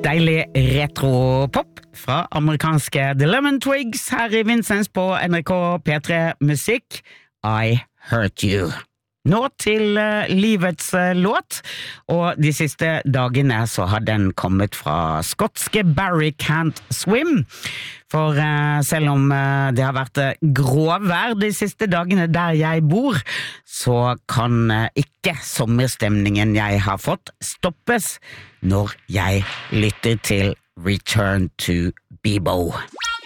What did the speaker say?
Deilig retro-pop fra amerikanske The Lemon Twigs her I Vincents på NRK P3 Musikk, I Hurt You. Nå til livets låt, og de siste dagene så har den kommet fra skotske Barry Can't Swim. For selv om det har vært gråvær de siste dagene der jeg bor, så kan ikke sommerstemningen jeg har fått stoppes når jeg lytter til Return to Bebo.